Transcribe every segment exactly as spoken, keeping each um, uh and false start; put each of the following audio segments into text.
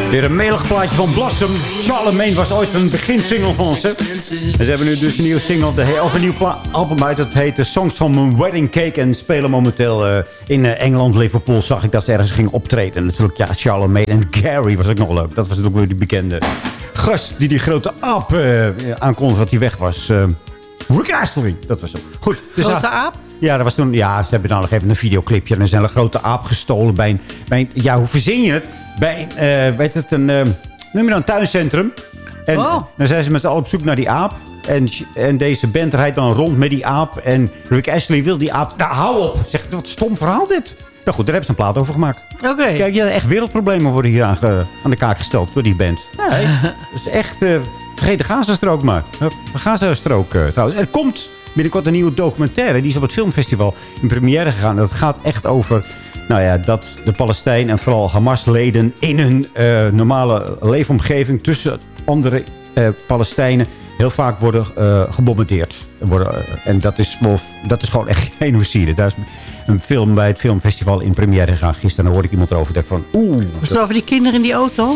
Weer een melig plaatje van Blossom. Charlemagne was ooit een beginsingle van ons. Hè? En ze hebben nu dus een nieuwe single, de, of een nieuw pla- album uit. Dat heet The Songs from My Wedding Cake. En spelen momenteel uh, in uh, Engeland, Liverpool. Zag ik dat ze ergens gingen optreden. En natuurlijk, ja, Charlemagne en Gary was ook nog leuk. Dat was natuurlijk weer die bekende gast die die grote aap uh, aankondigde dat hij weg was. Uh, Rick Astley, dat was hem. Goed. Dus grote aap? Ja, dat was toen, ja, ze hebben dan nog even een videoclipje. En er zijn een grote aap gestolen bij een, bij een... Ja, hoe verzin je het? Bij een, uh, weet het, een, uh, noem je dan een tuincentrum. En oh. dan zijn ze met z'n allen op zoek naar die aap. En, en deze band rijdt dan rond met die aap. En Rick Astley wil die aap... Nou, hou op! Zegt, wat stom verhaal dit. Nou goed, daar hebben ze een plaat over gemaakt. Oké. Okay. Kijk, ja, echt wereldproblemen worden hier aan, ge, aan de kaak gesteld door die band. Nee, dat is echt... Uh, vergeet de Gazastrook maar. De Gazastrook uh, trouwens. Er komt binnenkort een nieuwe documentaire. Die is op het filmfestival in première gegaan. Dat gaat echt over... Nou ja, dat de Palestijnen en vooral Hamas-leden in hun uh, normale leefomgeving tussen andere uh, Palestijnen heel vaak worden uh, gebombardeerd. Worden, uh, en dat is, well, dat is gewoon echt genocide. Daar is een film bij het filmfestival in première gegaan. Gisteren hoorde ik iemand erover. Dacht van, oeh. Was het over die kinderen in die auto?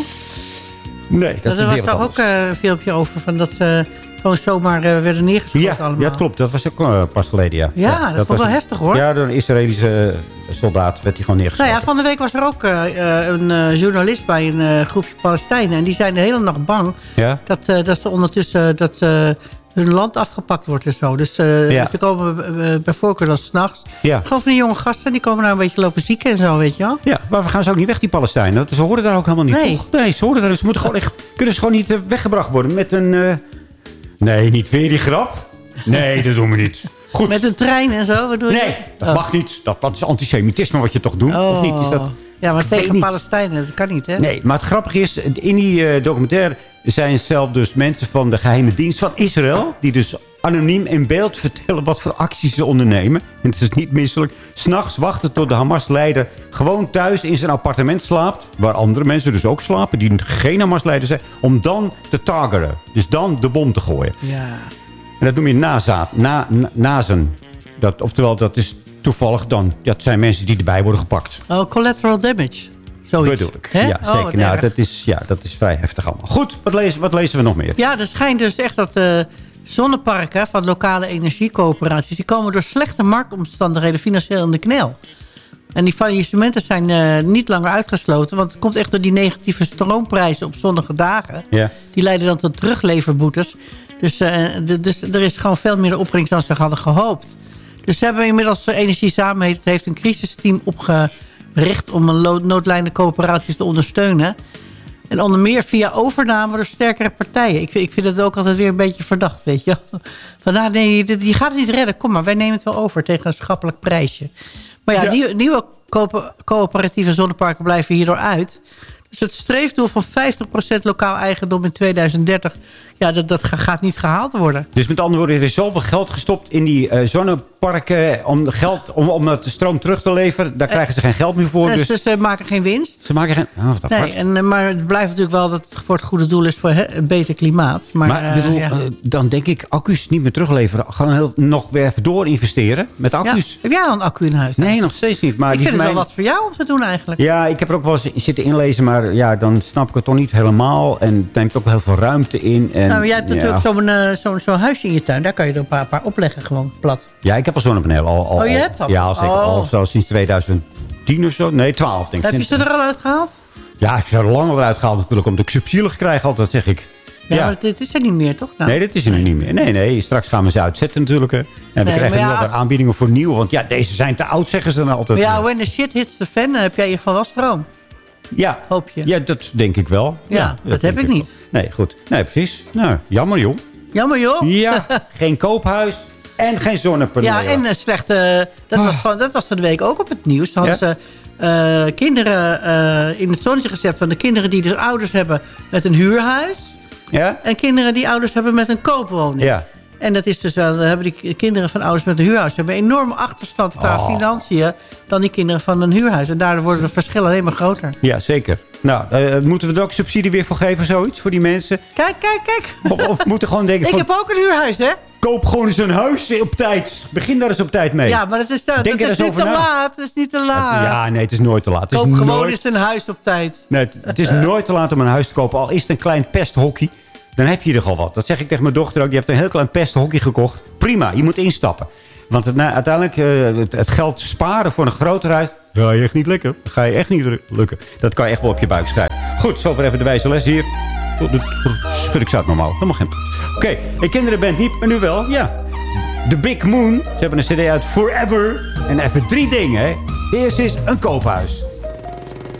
Nee, dat, dat is was daar ook uh, een filmpje over van dat ze gewoon zomaar uh, werden neergeschoten ja, allemaal. Ja, dat klopt. Dat was ook uh, pas geleden, ja. Ja, ja dat, dat was wel heftig, hoor. Ja, door een Israëlische uh, soldaat werd hij gewoon neergeschoten. Nou ja, van de week was er ook uh, een uh, journalist bij een uh, groepje Palestijnen. En die zijn de hele nacht bang ja? dat, uh, dat ze ondertussen dat, uh, hun land afgepakt wordt en zo. Dus uh, ja. ze komen uh, bij voorkeur dan s'nachts. Ja. Gewoon van die jonge gasten, die komen nou een beetje lopen zieken en zo, weet je wel. Ja, maar we gaan ze ook niet weg, die Palestijnen. Ze horen daar ook helemaal niet. Nee. Toch? Nee, ze horen daar. Ze moeten gewoon echt, kunnen ze gewoon niet uh, weggebracht worden met een... Uh... Nee, niet weer die grap. Nee, dat doen we niet. Goed. Met een trein en zo? Wat doe je? Nee, dat oh. mag niet. Dat, dat is antisemitisme wat je toch doet, oh. of niet? Is dat... Ja, maar tegen Palestijnen, dat kan niet, hè? Nee, maar het grappige is, in die uh, documentaire zijn zelf dus mensen van de geheime dienst van Israël, die dus anoniem in beeld vertellen wat voor acties ze ondernemen. En het is niet misselijk. 's Nachts wachten tot de Hamas-leider gewoon thuis in zijn appartement slaapt, waar andere mensen dus ook slapen, die geen Hamas-leider zijn, om dan te targeten. Dus dan de bom te gooien. Ja. En dat noem je nazaat, na, na, nazen. Dat, oftewel, dat is toevallig dan. Dat zijn mensen die erbij worden gepakt. Oh, collateral damage. Zoiets. Bedoel ik. Ja, zeker. Oh, nou, dat, is, ja, dat is vrij heftig allemaal. Goed, wat lezen, wat lezen we nog meer? Ja, er schijnt dus echt dat uh, zonneparken van lokale energiecoöperaties, die komen door slechte marktomstandigheden financieel in de knel. En die faillissementen zijn uh, niet langer uitgesloten. Want het komt echt door die negatieve stroomprijzen op zonnige dagen. Ja. Die leiden dan tot terugleverboetes. Dus, uh, de, dus er is gewoon veel meer opbrengst dan ze hadden gehoopt. Dus ze hebben inmiddels uh, Energie Samen heeft, heeft een crisisteam opgericht om een noodlijnende coöperaties te ondersteunen. En onder meer via overname door sterkere partijen. Ik vind, ik vind het ook altijd weer een beetje verdacht, weet je. Vandaar, nee, je, je gaat het niet redden. Kom maar, wij nemen het wel over tegen een schappelijk prijsje. Maar ja, ja. Nieuwe, nieuwe co- coöperatieve zonneparken blijven hierdoor uit. Dus het streefdoel van vijftig procent lokaal eigendom in tweeduizend dertig... ja, dat, dat gaat niet gehaald worden. Dus met andere woorden, er is zoveel geld gestopt in die uh, zonneparken... om geld om, om de stroom terug te leveren. Daar krijgen ze geen geld meer voor. Dus, dus, dus ze maken geen winst. Ze maken geen... Oh, wat nee, en, maar het blijft natuurlijk wel dat het voor het goede doel is... voor he, een beter klimaat. Maar, maar uh, bedoel, ja. uh, dan denk ik, accu's niet meer terugleveren. Gewoon heel, nog weer even door investeren met accu's. Ja. Heb jij al een accu in huis? Dan? Nee, nog steeds niet. Maar ik die vind het mij... wel wat voor jou om te doen eigenlijk. Ja, ik heb er ook wel eens zitten inlezen... maar ja, dan snap ik het toch niet helemaal. En het neemt ook wel heel veel ruimte in. En, nou, jij hebt ja. natuurlijk zo'n uh, zo, zo huisje in je tuin. Daar kan je er een paar, paar opleggen, gewoon plat. Ja, ik heb al zonnepanelen. Al, al, oh, je hebt al? Ja, al, zeker, oh. al, al sinds tweeduizend tien of zo. Nee, twaalf denk ik. Heb je ze er al uitgehaald? Ja, ik heb er lang al uitgehaald natuurlijk. Omdat ik subsidie krijg altijd, zeg ik. Ja, ja. maar dit is er niet meer, toch? Nou. Nee, dat is er nee. niet meer. Nee, nee, straks gaan we ze uitzetten natuurlijk. Hè. En we nee, krijgen ja, nu weer aanbiedingen voor nieuw. Want ja, deze zijn te oud, zeggen ze dan altijd. Maar ja, when the shit hits the fan, dan heb jij in ieder geval wel stroom. Ja, hoop je. Ja, dat denk ik wel. Ja, ja dat, dat heb ik niet. Wel. Nee, goed. Nee, precies. Nou, jammer joh. Jammer joh. Ja, geen koophuis en geen zonnepanelen. Ja, en uh, slechte... Dat, oh. was van, dat was van de week ook op het nieuws. Dan hadden ja? ze uh, kinderen uh, in het zonnetje gezet... van de kinderen die dus ouders hebben met een huurhuis. Ja? En kinderen die ouders hebben met een koopwoning. Ja. En dat is dus, uh, dan hebben die kinderen van ouders met een huurhuis... hebben een enorme achterstand qua Oh. financiën... dan die kinderen van een huurhuis. En daardoor worden de verschillen alleen maar groter. Ja, zeker. Nou, uh, moeten we er ook subsidie weer voor geven, zoiets, voor die mensen? Kijk, kijk, kijk. Of, of moeten gewoon denken Ik van... heb ook een huurhuis, hè? Koop gewoon eens een huis op tijd. Begin daar eens op tijd mee. Ja, maar het is, uh, Denk dat er is eens niet over te na. laat. Het is niet te laat. Ja, nee, het is nooit te laat. Het is Koop gewoon nooit... eens een huis op tijd. Nee, het, het is nooit te laat om een huis te kopen. Al is het een klein pesthokkie, dan heb je er al wat. Dat zeg ik tegen mijn dochter ook. Die heeft een heel klein pesthokkie gekocht. Prima, je moet instappen. Want het, nou, uiteindelijk uh, het, het geld sparen voor een groter huis... ga je echt niet lukken. Ga je echt niet lukken. Dat kan je echt wel op je buik schrijven. Goed, zover even de wijze les hier. Oh, dat schud ik zo uit normaal. Helemaal geen... Oké, okay, ik kende de band niet, maar nu wel. Ja. The Big Moon. Ze hebben een cd uit Forever. En even drie dingen. Hè. De eerste is een koophuis.